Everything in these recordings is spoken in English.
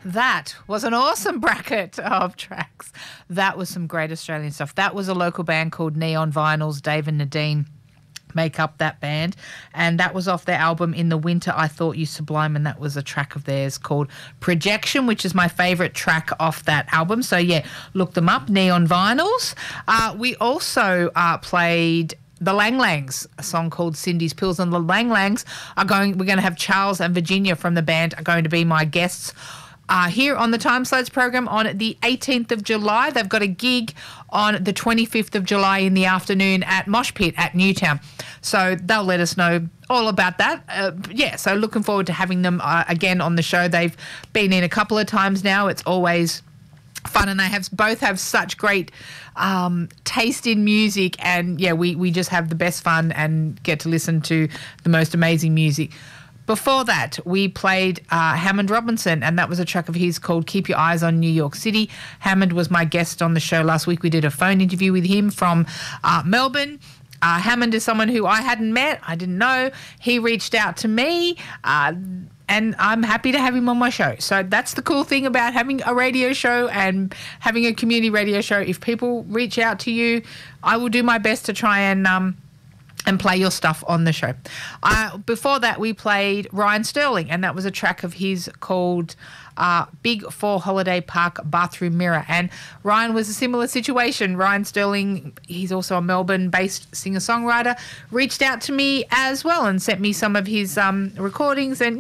That was an awesome bracket of tracks. That was some great Australian stuff. That was a local band called Neon Vinyls. Dave and Nadine make up that band, and that was off their album In the Winter I Thought You Sublime, and that was a track of theirs called Projection, which is my favourite track off that album. So yeah, look them up, Neon Vinyls. We also played the Lang Langs, a song called Cindy's Pills, and the Lang Langs we're going to have Charles and Virginia from the band are going to be my guests here on the Time Slides program on the 18th of July. They've got a gig on the 25th of July in the afternoon at Mosh Pit at Newtown. So they'll let us know all about that. So looking forward to having them again on the show. They've been in a couple of times now. It's always fun, and they both have such great taste in music, and we just have the best fun and get to listen to the most amazing music. Before that, we played Hammond Robinson, and that was a track of his called Keep Your Eyes on New York City. Hammond was my guest on the show last week. We did a phone interview with him from Melbourne. Hammond is someone who I hadn't met. I didn't know. He reached out to me, and I'm happy to have him on my show. So that's the cool thing about having a radio show and having a community radio show. If people reach out to you, I will do my best to try and play your stuff on the show. Before that, we played Ryan Sterling, and that was a track of his called Big Four Holiday Park Bathroom Mirror. And Ryan was a similar situation. Ryan Sterling, he's also a Melbourne-based singer-songwriter, reached out to me as well and sent me some of his recordings. And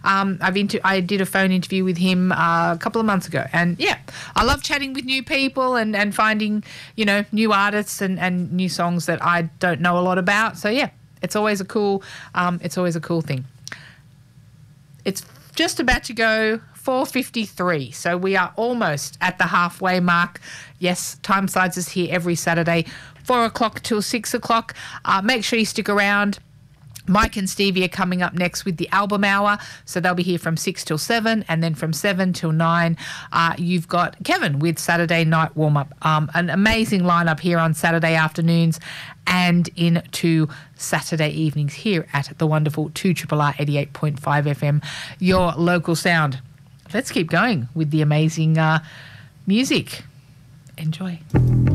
I did a phone interview with him a couple of months ago. And I love chatting with new people and finding, new artists and new songs that I don't know a lot about. So it's always a cool thing. It's just about to go 4:53, so we are almost at the halfway mark. Yes, Time Slides is here every Saturday, 4 o'clock till 6 o'clock. Make sure you stick around. Mike and Stevie are coming up next with the Album Hour, so they'll be here from 6 till 7, and then from 7 till 9, you've got Kevin with Saturday Night Warm-Up. An amazing lineup here on Saturday afternoons and into Saturday evenings here at the wonderful 2RRR 88.5 FM, your local sound. Let's keep going with the amazing music. Enjoy.